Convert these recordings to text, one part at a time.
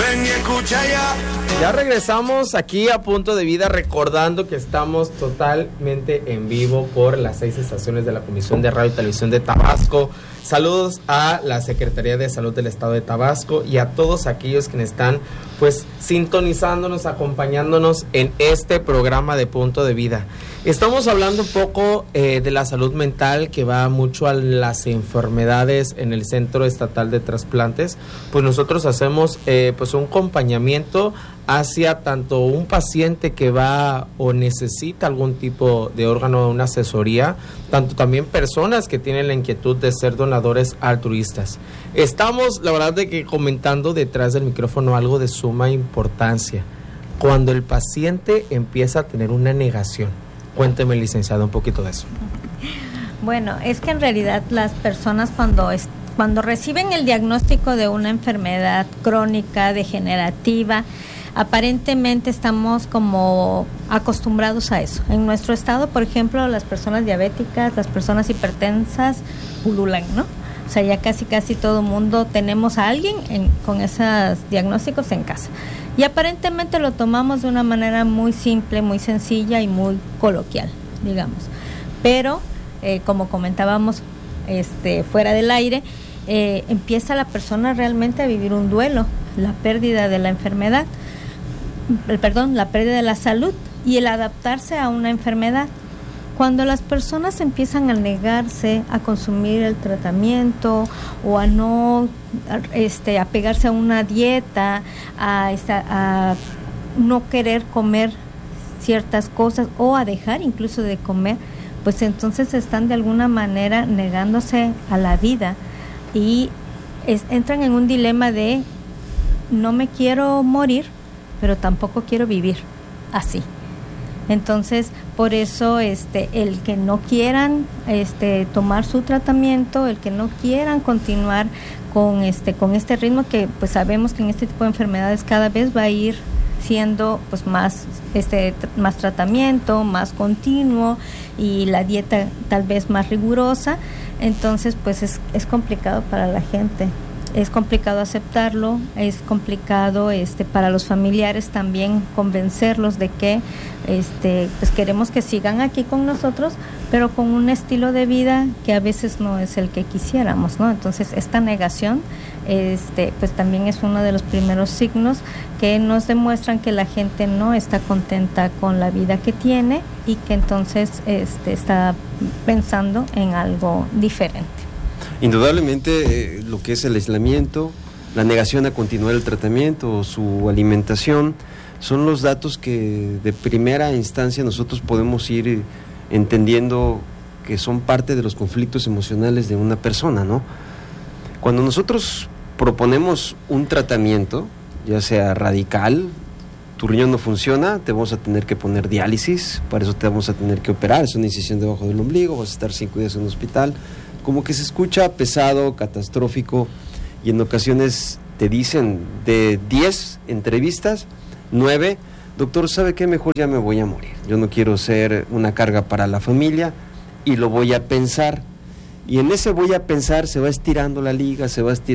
Ven y escucha ya. Ya regresamos aquí a Punto de Vida, recordando que estamos totalmente en vivo por las 6 estaciones de la Comisión de Radio y Televisión de Tabasco. Saludos a la Secretaría de Salud del Estado de Tabasco y a todos aquellos que están pues sintonizándonos, acompañándonos en este programa de Punto de Vida. Estamos hablando un poco de la salud mental, que va mucho a las enfermedades en el Centro Estatal de Trasplantes. Pues nosotros hacemos pues un acompañamiento hacia tanto un paciente que va o necesita algún tipo de órgano o una asesoría, tanto también personas que tienen la inquietud de ser donadores altruistas. Estamos, la verdad, de que comentando detrás del micrófono algo de suma importancia. Cuando el paciente empieza a tener una negación. Cuénteme, licenciado, un poquito de eso. Bueno, es que en realidad las personas cuando reciben el diagnóstico de una enfermedad crónica, degenerativa, aparentemente estamos como acostumbrados a eso. En nuestro estado, por ejemplo, las personas diabéticas, las personas hipertensas pululan, ¿no? O sea, ya casi todo mundo tenemos a alguien con esos diagnósticos en casa. Y aparentemente lo tomamos de una manera muy simple, muy sencilla y muy coloquial, digamos. Pero, como comentábamos fuera del aire, empieza la persona realmente a vivir un duelo, la pérdida de la enfermedad, la pérdida de la salud y el adaptarse a una enfermedad. Cuando las personas empiezan a negarse a consumir el tratamiento o a no apegarse a una dieta, a no querer comer ciertas cosas o a dejar incluso de comer, pues entonces están de alguna manera negándose a la vida y entran en un dilema de no me quiero morir, pero tampoco quiero vivir así. Entonces, por eso el que no quieran tomar su tratamiento, el que no quieran continuar con este ritmo, que pues sabemos que en este tipo de enfermedades cada vez va a ir siendo pues más tratamiento, más continuo y la dieta tal vez más rigurosa. Entonces, pues es complicado para la gente. Es complicado aceptarlo, es complicado para los familiares también convencerlos de que pues queremos que sigan aquí con nosotros, pero con un estilo de vida que a veces no es el que quisiéramos, ¿no? Entonces, esta negación pues también es uno de los primeros signos que nos demuestran que la gente no está contenta con la vida que tiene y que entonces está pensando en algo diferente. Indudablemente lo que es el aislamiento, la negación a continuar el tratamiento o su alimentación son los datos que de primera instancia nosotros podemos ir entendiendo que son parte de los conflictos emocionales de una persona, ¿no? Cuando nosotros proponemos un tratamiento, ya sea radical, tu riñón no funciona, te vamos a tener que poner diálisis, para eso te vamos a tener que operar, es una incisión debajo del ombligo, vas a estar 5 días en un hospital. Como que se escucha pesado, catastrófico, y en ocasiones te dicen de 10 entrevistas, 9, doctor, ¿sabe qué? Mejor ya me voy a morir. Yo no quiero ser una carga para la familia y lo voy a pensar. Y en ese voy a pensar se va estirando la liga,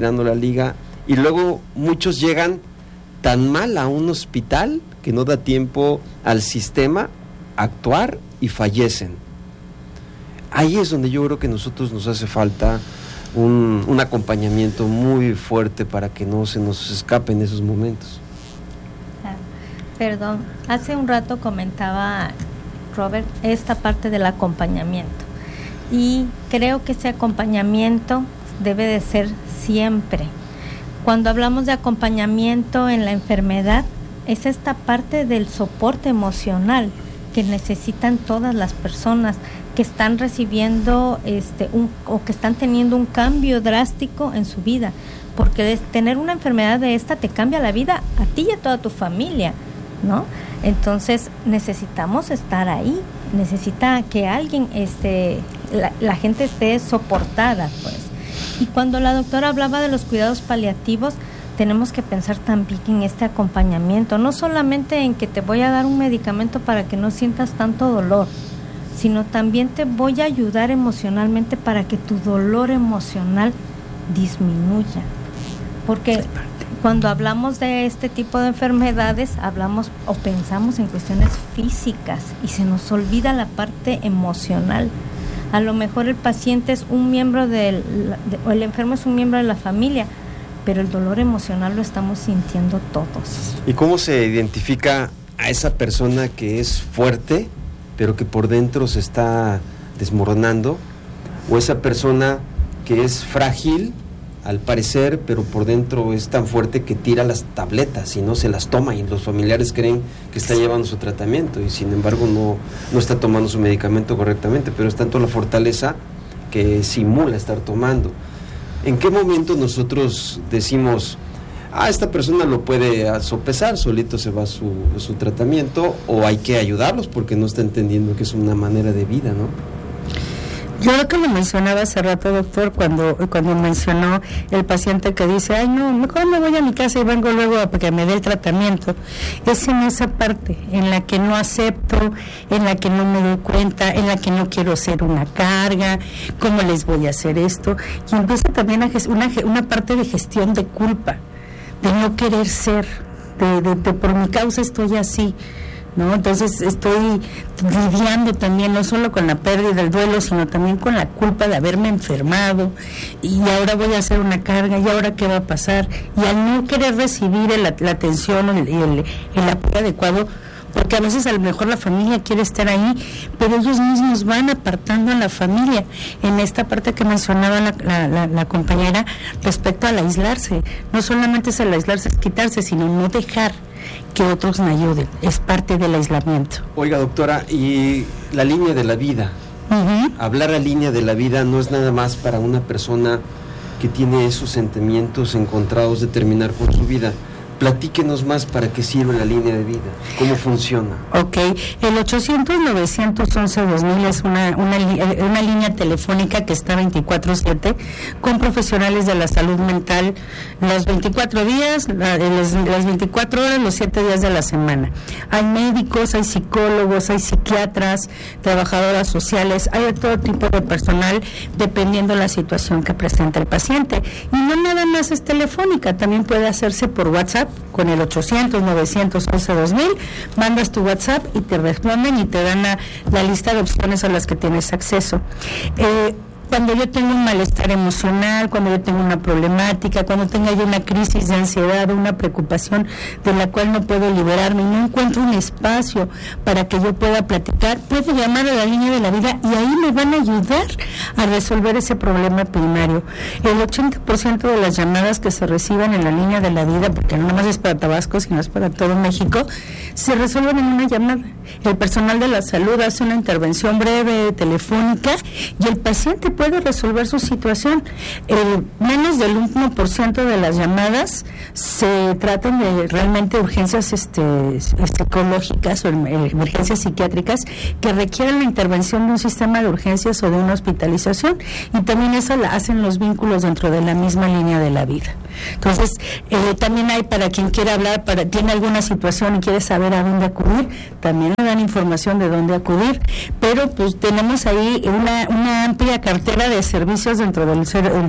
y luego muchos llegan tan mal a un hospital que no da tiempo al sistema a actuar y fallecen. Ahí es donde yo creo que nosotros nos hace falta un acompañamiento muy fuerte para que no se nos escape en esos momentos. Perdón, hace un rato comentaba Robert esta parte del acompañamiento y creo que ese acompañamiento debe de ser siempre. Cuando hablamos de acompañamiento en la enfermedad, es esta parte del soporte emocional que necesitan todas las personas que están recibiendo o que están teniendo un cambio drástico en su vida, porque tener una enfermedad de esta te cambia la vida a ti y a toda tu familia, ¿no? Entonces necesitamos estar ahí, necesita que alguien la gente esté soportada, pues. Y cuando la doctora hablaba de los cuidados paliativos, tenemos que pensar también en este acompañamiento, no solamente en que te voy a dar un medicamento para que no sientas tanto dolor, sino también te voy a ayudar emocionalmente para que tu dolor emocional disminuya. Porque Cuando hablamos de este tipo de enfermedades, hablamos o pensamos en cuestiones físicas y se nos olvida la parte emocional. A lo mejor el paciente es un miembro o el enfermo es un miembro de la familia, pero el dolor emocional lo estamos sintiendo todos. ¿Y cómo se identifica a esa persona que es fuerte, pero que por dentro se está desmoronando? ¿O esa persona que es frágil, al parecer, pero por dentro es tan fuerte que tira las tabletas y no se las toma, y los familiares creen que está llevando su tratamiento y sin embargo no está tomando su medicamento correctamente, pero es tanto la fortaleza que simula estar tomando? ¿En qué momento nosotros decimos, esta persona lo puede sopesar, solito se va su tratamiento, o hay que ayudarlos porque no está entendiendo que es una manera de vida, ¿no? Yo creo que lo mencionaba hace rato, doctor, cuando mencionó el paciente que dice, ay no, mejor me voy a mi casa y vengo luego a que me dé el tratamiento. Es en esa parte en la que no acepto, en la que no me doy cuenta, en la que no quiero ser una carga, cómo les voy a hacer esto. Y empieza también una parte de gestión de culpa, de no querer ser, de por mi causa estoy así, ¿no? Entonces estoy lidiando también no solo con la pérdida del duelo, sino también con la culpa de haberme enfermado, y ahora voy a hacer una carga, y ahora qué va a pasar, y al no querer recibir la atención y el apoyo adecuado, porque a veces a lo mejor la familia quiere estar ahí, pero ellos mismos van apartando a la familia. En esta parte que mencionaba la compañera respecto al aislarse, no solamente es el aislarse, es quitarse, sino no dejar que otros me ayuden, es parte del aislamiento. Oiga, doctora, y la línea de la vida, hablar la línea de la vida no es nada más para una persona que tiene esos sentimientos encontrados de terminar con su vida. Platíquenos más para qué sirve la línea de vida, cómo funciona. Ok, el 800-911-2000 es una línea telefónica que está 24/7 con profesionales de la salud mental los 24 días, las 24 horas, los 7 días de la semana. Hay médicos, hay psicólogos, hay psiquiatras, trabajadoras sociales, hay de todo tipo de personal dependiendo la situación que presenta el paciente. Y no nada más es telefónica, también puede hacerse por WhatsApp con el 800-911-2000, mandas tu WhatsApp y te responden y te dan la lista de opciones a las que tienes acceso. Cuando yo tengo un malestar emocional, cuando yo tengo una problemática, cuando tenga yo una crisis de ansiedad, una preocupación de la cual no puedo liberarme y no encuentro un espacio para que yo pueda platicar, puedo llamar a la línea de la vida y ahí me van a ayudar a resolver ese problema primario. El 80% de las llamadas que se reciben en la línea de la vida, porque no más es para Tabasco, sino es para todo México, se resuelven en una llamada. El personal de la salud hace una intervención breve, telefónica, y el paciente puede resolver su situación. Menos del 1% de las llamadas se tratan de realmente urgencias psicológicas o emergencias psiquiátricas que requieren la intervención de un sistema de urgencias o de una hospitalización, y también eso la hacen los vínculos dentro de la misma línea de la vida. Entonces, también hay para quien quiere hablar, tiene alguna situación y quiere saber a dónde acudir, también le dan información de dónde acudir, pero pues tenemos ahí una amplia cartera de servicios dentro del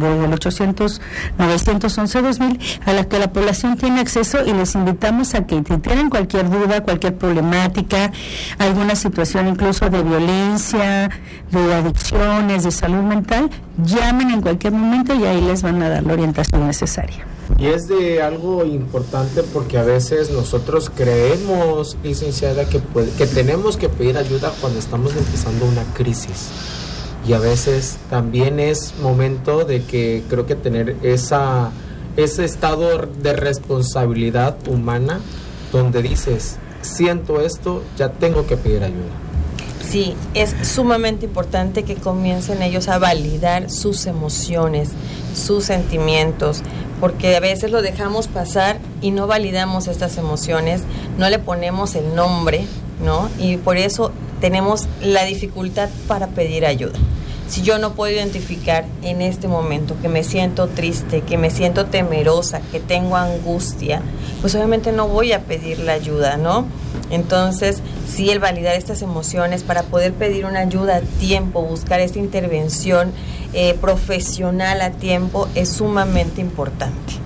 800-911-2000 a la que la población tiene acceso, y les invitamos a que si tienen cualquier duda, cualquier problemática, alguna situación incluso de violencia, de adicciones, de salud mental, llamen en cualquier momento y ahí les van a dar la orientación necesaria. Y es de algo importante porque a veces nosotros creemos, licenciada, que tenemos que pedir ayuda cuando estamos empezando una crisis. Y a veces también es momento de que creo que tener ese estado de responsabilidad humana donde dices, siento esto, ya tengo que pedir ayuda. Sí, es sumamente importante que comiencen ellos a validar sus emociones, sus sentimientos, porque a veces lo dejamos pasar y no validamos estas emociones, no le ponemos el nombre, ¿no? Y por eso tenemos la dificultad para pedir ayuda. Si yo no puedo identificar en este momento que me siento triste, que me siento temerosa, que tengo angustia, pues obviamente no voy a pedir la ayuda, ¿no? Entonces, sí, el validar estas emociones para poder pedir una ayuda a tiempo, buscar esta intervención profesional a tiempo es sumamente importante.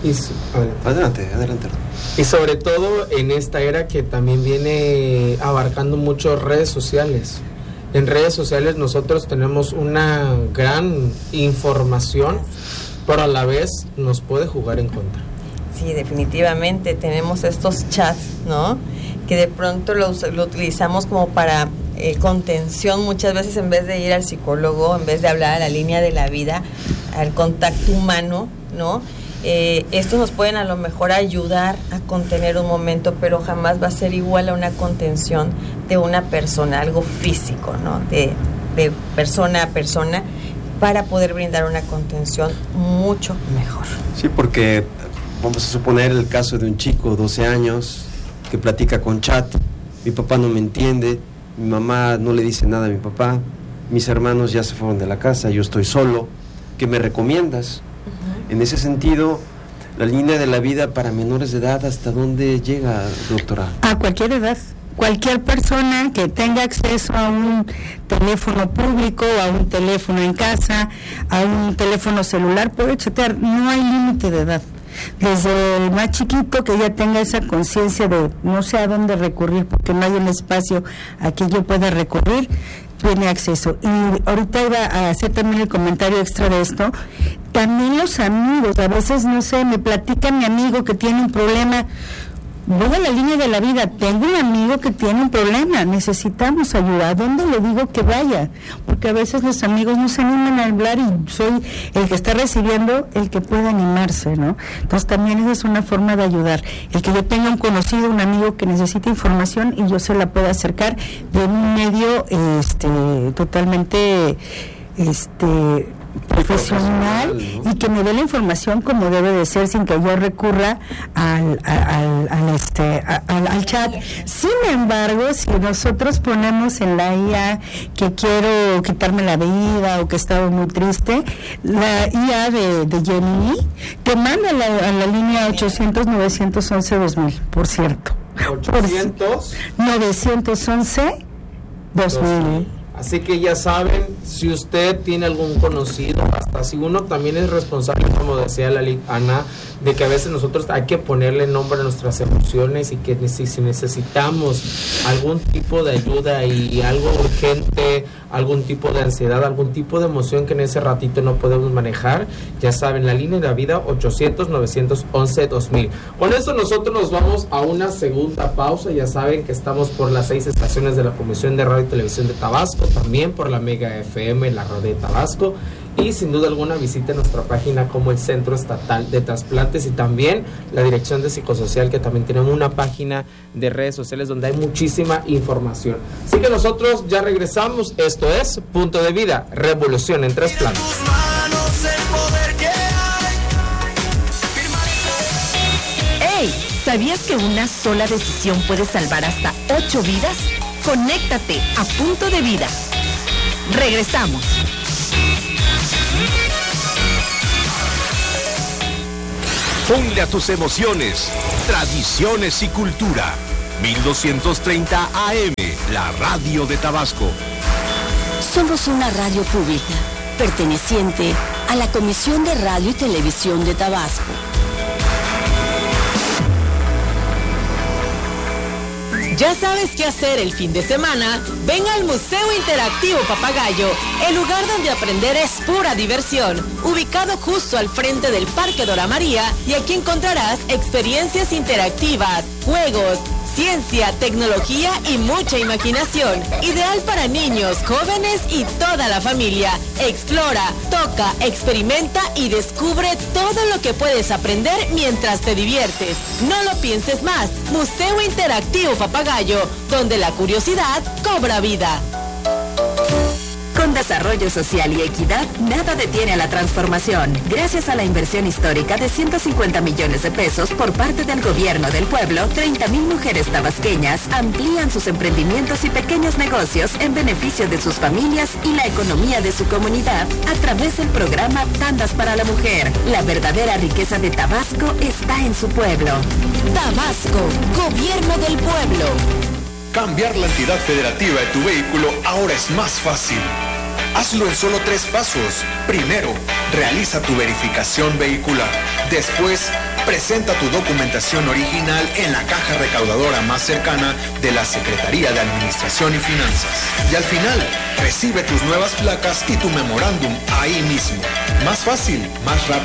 Adelante. Y sobre todo en esta era que también viene abarcando mucho redes sociales. En redes sociales nosotros tenemos una gran información, pero a la vez nos puede jugar en contra. Sí, definitivamente tenemos estos chats, ¿no? Que de pronto lo utilizamos como para contención muchas veces, en vez de ir al psicólogo, en vez de hablar a la línea de la vida, al contacto humano, ¿no? Estos nos pueden a lo mejor ayudar a contener un momento, pero jamás va a ser igual a una contención de una persona, algo físico, ¿no? De persona a persona, para poder brindar una contención mucho mejor. Sí, porque vamos a suponer el caso de un chico, 12 años, que platica con chat: mi papá no me entiende, mi mamá no le dice nada a mi papá, mis hermanos ya se fueron de la casa, yo estoy solo, ¿qué me recomiendas? En ese sentido, la línea de la vida para menores de edad, ¿hasta dónde llega, doctora? A cualquier edad. Cualquier persona que tenga acceso a un teléfono público, a un teléfono en casa, a un teléfono celular, puede chatear. No hay límite de edad. Desde el más chiquito que ya tenga esa conciencia de no sé a dónde recurrir, porque no hay un espacio a que yo pueda recurrir, tiene acceso. Y ahorita iba a hacer también el comentario extra de esto. También los amigos, a veces, no sé, me platica mi amigo que tiene un problema. Voy a la línea de la vida, tengo un amigo que tiene un problema, necesitamos ayuda, ¿a dónde le digo que vaya? Porque a veces los amigos no se animan a hablar y soy el que está recibiendo el que puede animarse, ¿no? Entonces también esa es una forma de ayudar, el que yo tenga un conocido, un amigo que necesita información y yo se la pueda acercar de un medio totalmente profesional, ¿no? Y que me dé la información como debe de ser, sin que yo recurra al chat. Sin embargo, si nosotros ponemos en la IA que quiero quitarme la vida o que he estado muy triste, la IA de Gemini te manda a la línea 800-911-2000, por cierto. 800-911-2000. Así que ya saben, si usted tiene algún conocido, hasta si uno también es responsable, como decía la Ana, de que a veces nosotros hay que ponerle nombre a nuestras emociones, y que si necesitamos algún tipo de ayuda y algo urgente, algún tipo de ansiedad, algún tipo de emoción que en ese ratito no podemos manejar, ya saben, la línea de la vida 800-911-2000. Con eso nosotros nos vamos a una segunda pausa. Ya saben que estamos por las 6 estaciones de la Comisión de Radio y Televisión de Tabasco, también por la Mega FM, la Radio de Tabasco, y sin duda alguna visite nuestra página como el Centro Estatal de Trasplantes, y también la Dirección de Psicosocial, que también tenemos una página de redes sociales donde hay muchísima información. Así que nosotros ya regresamos. Esto es Punto de Vida, revolución en trasplantes. ¡Hey! ¿Sabías que una sola decisión puede salvar hasta 8 vidas? Conéctate a Punto de Vida. Regresamos. Ponle a tus emociones, tradiciones y cultura. 1230 AM, la radio de Tabasco. Somos una radio pública, perteneciente a la Comisión de Radio y Televisión de Tabasco. ¿Ya sabes qué hacer el fin de semana? Ven al Museo Interactivo Papagayo, el lugar donde aprender es pura diversión, ubicado justo al frente del Parque Dora María, y aquí encontrarás experiencias interactivas, juegos, ciencia, tecnología y mucha imaginación. Ideal para niños, jóvenes y toda la familia. Explora, toca, experimenta y descubre todo lo que puedes aprender mientras te diviertes. No lo pienses más. Museo Interactivo Papagayo, donde la curiosidad cobra vida. Con desarrollo social y equidad, nada detiene a la transformación. Gracias a la inversión histórica de 150 millones de pesos por parte del gobierno del pueblo, 30,000 mujeres tabasqueñas amplían sus emprendimientos y pequeños negocios en beneficio de sus familias y la economía de su comunidad a través del programa Tandas para la Mujer. La verdadera riqueza de Tabasco está en su pueblo. Tabasco, gobierno del pueblo. Cambiar la entidad federativa de tu vehículo ahora es más fácil. Hazlo en solo 3 pasos. Primero, realiza tu verificación vehicular. Después, Presenta tu documentación original en la caja recaudadora más cercana de la Secretaría de Administración y Finanzas. Y al final, recibe tus nuevas placas y tu memorándum ahí mismo. Más fácil, más rápido.